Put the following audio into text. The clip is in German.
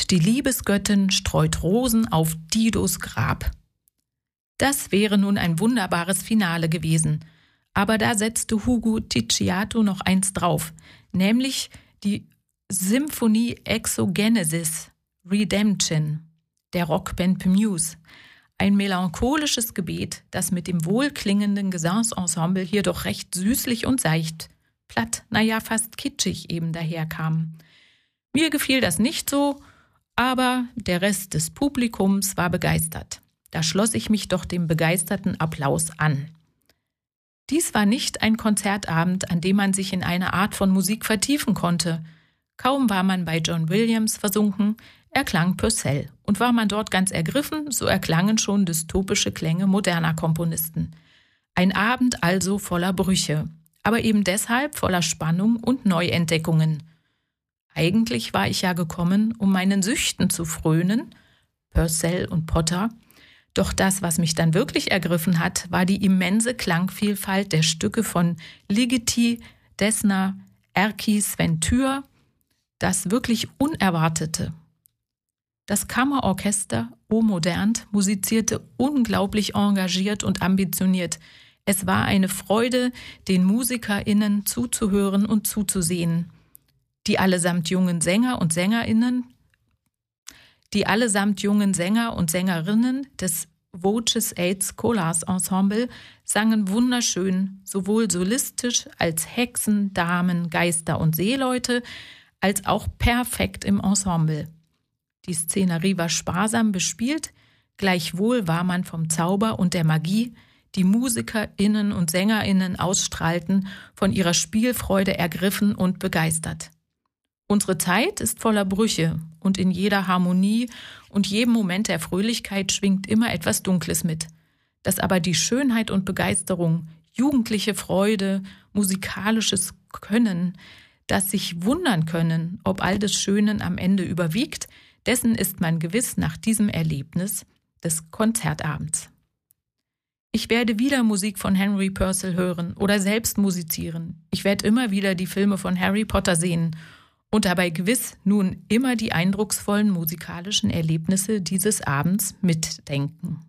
und die Liebesgöttin streut Rosen auf Didos Grab. Das wäre nun ein wunderbares Finale gewesen. Aber da setzte Hugo Ticciato noch eins drauf, nämlich die Symphonie Exogenesis, Redemption, der Rockband Muse. Ein melancholisches Gebet, das mit dem wohlklingenden Gesangsensemble hier doch recht süßlich und seicht, platt, fast kitschig eben daherkam. Mir gefiel das nicht so, aber der Rest des Publikums war begeistert. Da schloss ich mich doch dem begeisterten Applaus an. Dies war nicht ein Konzertabend, an dem man sich in eine Art von Musik vertiefen konnte. Kaum war man bei John Williams versunken, erklang Purcell. Und war man dort ganz ergriffen, so erklangen schon dystopische Klänge moderner Komponisten. Ein Abend also voller Brüche, aber eben deshalb voller Spannung und Neuentdeckungen. Eigentlich war ich ja gekommen, um meinen Süchten zu frönen, Purcell und Potter. Doch das, was mich dann wirklich ergriffen hat, war die immense Klangvielfalt der Stücke von Ligeti, Dessner, Erkki, Sven Thür, das wirklich Unerwartete. Das Kammerorchester O Modernt musizierte unglaublich engagiert und ambitioniert. Es war eine Freude, den MusikerInnen zuzuhören und zuzusehen. Die allesamt jungen Sänger und Sängerinnen des Voces Aids Scholars Ensemble sangen wunderschön, sowohl solistisch als Hexen, Damen, Geister und Seeleute, als auch perfekt im Ensemble. Die Szenerie war sparsam bespielt, gleichwohl war man vom Zauber und der Magie, die MusikerInnen und SängerInnen ausstrahlten, von ihrer Spielfreude ergriffen und begeistert. Unsere Zeit ist voller Brüche und in jeder Harmonie und jedem Moment der Fröhlichkeit schwingt immer etwas Dunkles mit. Dass aber die Schönheit und Begeisterung, jugendliche Freude, musikalisches Können, das sich wundern können, ob all des Schönen am Ende überwiegt, dessen ist man gewiss nach diesem Erlebnis des Konzertabends. Ich werde wieder Musik von Henry Purcell hören oder selbst musizieren. Ich werde immer wieder die Filme von Harry Potter sehen und dabei gewiss nun immer die eindrucksvollen musikalischen Erlebnisse dieses Abends mitdenken.